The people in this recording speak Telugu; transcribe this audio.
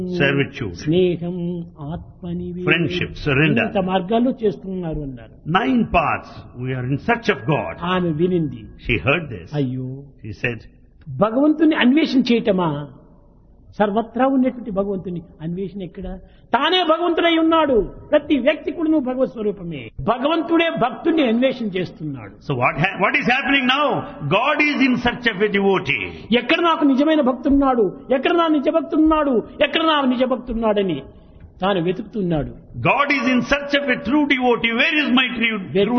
servitude, స్నేహం, ఆత్మనివేదన, friendship, surrender. ఇంత మార్గాల్లో చేస్తున్నారు అన్నారు. 9 paths. We are in search of God. ఆమె వినింది. She heard this. అయ్యో, She said, భగవంతుని అన్వేషణ చేయటమా? సర్వత్రా ఉన్నటువంటి భగవంతుని అన్వేషణ ఎక్కడ? తానే భగవంతుడై ఉన్నాడు. ప్రతి వ్యక్తి కూడా నువ్వు భగవత్ స్వరూపమే. భగవంతుడే భక్తుడిని అన్వేషణ చేస్తున్నాడు. so what is happening now? God is in search of a devotee. ఎక్కడ నాకు నిజమైన భక్తున్నాడు, ఎక్కడ నా నిజ భక్తున్నాడు, ఎక్కడ నా నిజ భక్తున్నాడని తాను వెతుకుతున్నాడు. God is in search of a true devotee. Where is my true